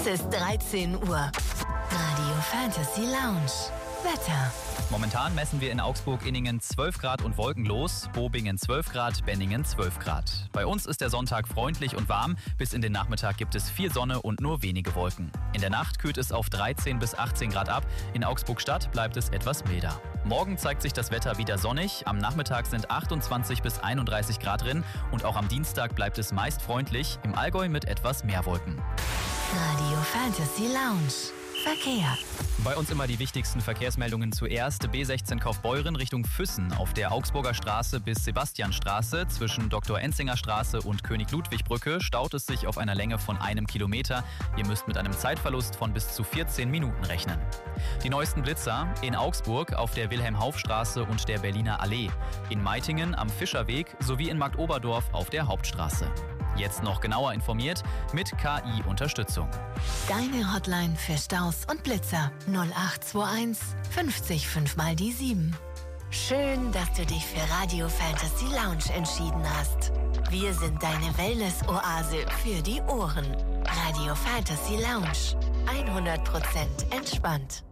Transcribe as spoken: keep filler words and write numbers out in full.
Es ist dreizehn Uhr. Radio Fantasy Lounge. Wetter. Momentan messen wir in Augsburg-Inningen zwölf Grad und wolkenlos, Bobingen zwölf Grad, Benningen zwölf Grad. Bei uns ist der Sonntag freundlich und warm. Bis in den Nachmittag gibt es viel Sonne und nur wenige Wolken. In der Nacht kühlt es auf dreizehn bis achtzehn Grad ab. In Augsburg-Stadt bleibt es etwas milder. Morgen zeigt sich das Wetter wieder sonnig. Am Nachmittag sind achtundzwanzig bis einunddreißig Grad drin. Und auch am Dienstag bleibt es meist freundlich, im Allgäu mit etwas mehr Wolken. Radio Fantasy Lounge. Verkehr. Bei uns immer die wichtigsten Verkehrsmeldungen zuerst. B sechzehn Kaufbeuren Richtung Füssen auf der Augsburger Straße bis Sebastianstraße. Zwischen Doktor Enzinger Straße und König-Ludwig-Brücke staut es sich auf einer Länge von einem Kilometer. Ihr müsst mit einem Zeitverlust von bis zu vierzehn Minuten rechnen. Die neuesten Blitzer in Augsburg auf der Wilhelm-Hauff-Straße und der Berliner Allee. In Meitingen am Fischerweg sowie in Marktoberdorf auf der Hauptstraße. Jetzt noch genauer informiert mit K I-Unterstützung. Deine Hotline für Staus und Blitzer null acht zwei eins fünfzig fünf mal die sieben. Schön, dass du dich für Radio Fantasy Lounge entschieden hast. Wir sind deine Wellness-Oase für die Ohren. Radio Fantasy Lounge. hundert Prozent entspannt.